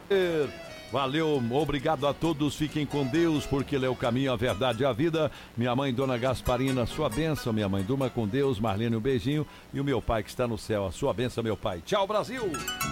Valeu, obrigado a todos, fiquem com Deus, porque Ele é o caminho, a verdade e a vida. Minha mãe, Dona Gasparina, sua bênção, minha mãe, durma com Deus. Marlene, um beijinho. E o meu pai que está no céu, a sua bênção, meu pai. Tchau, Brasil!